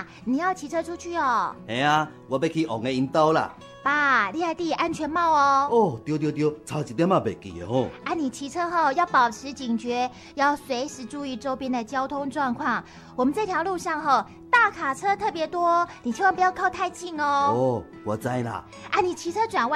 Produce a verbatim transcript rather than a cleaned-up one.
爸，你要骑车出去哦？ 嘿啊，我要去王的引导啦。 爸，你还戴安全帽哦。 哦，对对对，差一点嘛袂记的吼。 啊，你骑车后要保持警觉，要随时注意周边的交通状况。我们这条路上吼，大卡车特别多，你千万不要靠太近哦。 哦，我知啦。 啊，你骑车转弯